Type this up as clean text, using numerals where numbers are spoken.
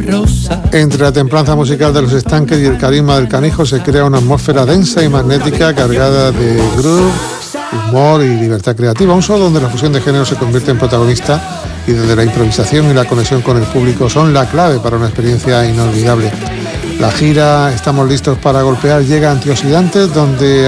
Entre la templanza musical de Los Estanques y el carisma del Canijo se crea una atmósfera densa y magnética cargada de groove, humor y libertad creativa. Un show donde la fusión de géneros se convierte en protagonista y donde la improvisación y la conexión con el público son la clave para una experiencia inolvidable. La gira Estamos listos para golpear llega a Antioxidantes, donde